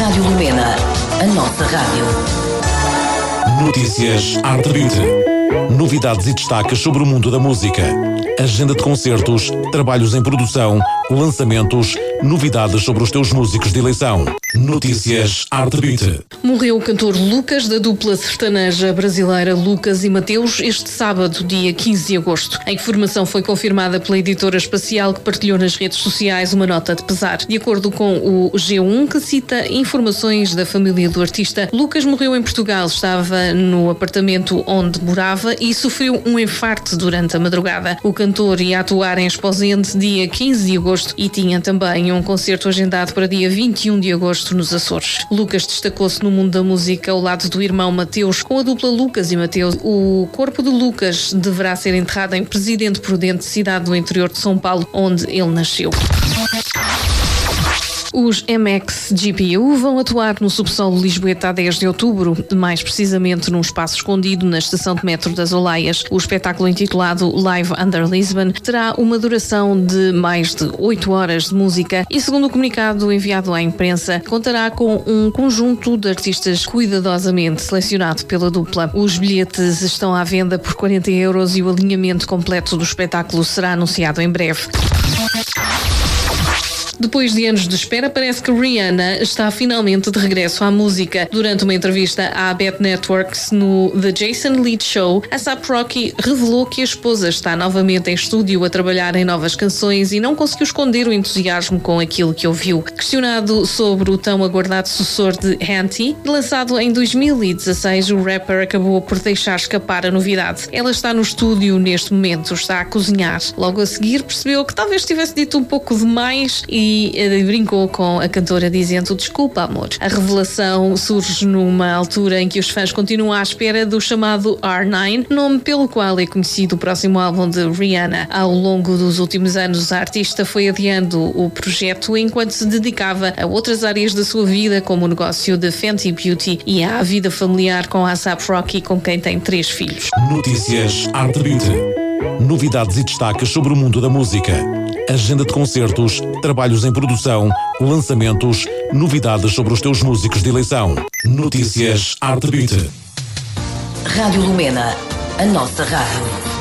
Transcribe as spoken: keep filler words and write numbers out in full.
Rádio Lumena, a nossa rádio. Notícias Arte Beat. Novidades e destaques sobre o mundo da música. Agenda de concertos, trabalhos em produção, lançamentos, novidades sobre os teus músicos de eleição. Notícias Arte Beat. Morreu o cantor Lucas, da dupla sertaneja brasileira Lucas e Mateus, este sábado, dia quinze de agosto. A informação foi confirmada pela editora Espacial, que partilhou nas redes sociais uma nota de pesar. De acordo com o G um, que cita informações da família do artista, Lucas morreu em Portugal, estava no apartamento onde morava e sofreu um infarto durante a madrugada. O cantor ia atuar em Esposende dia quinze de agosto e tinha também um concerto agendado para dia vinte e um de agosto nos Açores. Lucas destacou-se no mundo da música ao lado do irmão Mateus, com a dupla Lucas e Mateus. O corpo de Lucas deverá ser enterrado em Presidente Prudente, cidade do interior de São Paulo, onde ele nasceu. Os M X G P U vão atuar no subsolo Lisboeta a dez de outubro, mais precisamente num espaço escondido na estação de metro das Olaias. O espetáculo, intitulado Live Under Lisbon, terá uma duração de mais de oito horas de música e, segundo o comunicado enviado à imprensa, contará com um conjunto de artistas cuidadosamente selecionado pela dupla. Os bilhetes estão à venda por quarenta euros e o alinhamento completo do espetáculo será anunciado em breve. Depois de anos de espera, parece que Rihanna está finalmente de regresso à música. Durante uma entrevista à Bet Networks no The Jason Lead Show, A$ap Rocky revelou que a esposa está novamente em estúdio a trabalhar em novas canções e não conseguiu esconder o entusiasmo com aquilo que ouviu. Questionado sobre o tão aguardado sucessor de Henty, lançado em dois mil e dezasseis, o rapper acabou por deixar escapar a novidade. Ela está no estúdio neste momento, está a cozinhar. Logo a seguir percebeu que talvez tivesse dito um pouco demais e E brincou com a cantora dizendo: desculpa, amor. A revelação surge numa altura em que os fãs continuam à espera do chamado R nove, nome pelo qual é conhecido o próximo álbum de Rihanna. Ao longo dos últimos anos, a artista foi adiando o projeto enquanto se dedicava a outras áreas da sua vida, como o negócio de Fenty Beauty e à vida familiar com A$ap Rocky, com quem tem três filhos. Notícias Arte Beat. Novidades e destaques sobre o mundo da música. Agenda de concertos, trabalhos em produção, lançamentos, novidades sobre os teus músicos de eleição. Notícias Arte Beat. Rádio Lumena, a nossa rádio.